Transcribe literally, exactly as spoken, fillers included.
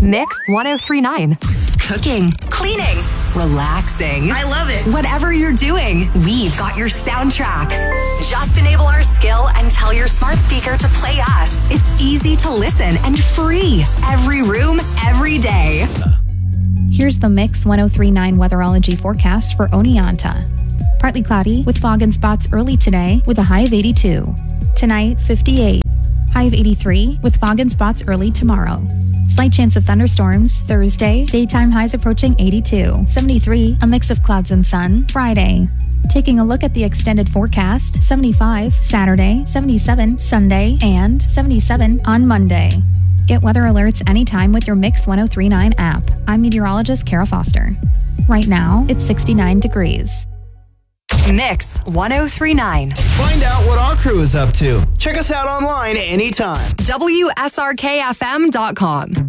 Mix ten thirty-nine. Cooking, cleaning, relaxing. I love it. Whatever you're doing, we've got your soundtrack. Just enable our skill and tell your smart speaker to play us. It's easy to listen and free. Every room, every day. Here's the Mix ten thirty-nine weatherology forecast for Oneonta. Partly cloudy with fog and spots early today with a high of eighty-two. Tonight, fifty-eight. High of eighty-three with fog and spots early tomorrow. Slight chance of thunderstorms Thursday. Daytime highs approaching eighty-two. seventy-three. A mix of clouds and sun Friday. Taking a look at the extended forecast, seventy-five Saturday, seventy-seven Sunday, and seventy-seven on Monday. Get weather alerts anytime with your Mix ten thirty-nine app. I'm meteorologist Kara Foster. Right now, it's sixty-nine degrees. Mix ten thirty-nine. Find out what our crew is up to. Check us out online anytime. W S R K F M dot com.